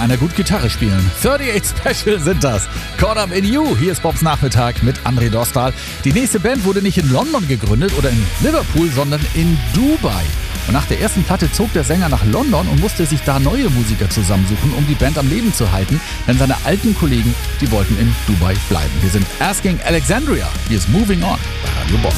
einer gut Gitarre spielen. 38 Special sind das. Caught Up in You. Hier ist Bobs Nachmittag mit André Dostal. Die nächste Band wurde nicht in London gegründet oder in Liverpool, sondern in Dubai. Und nach der ersten Platte zog der Sänger nach London und musste sich da neue Musiker zusammensuchen, um die Band am Leben zu halten. Denn seine alten Kollegen, die wollten in Dubai bleiben. Wir sind Asking Alexandria. Hier ist Moving On bei Radio Bob.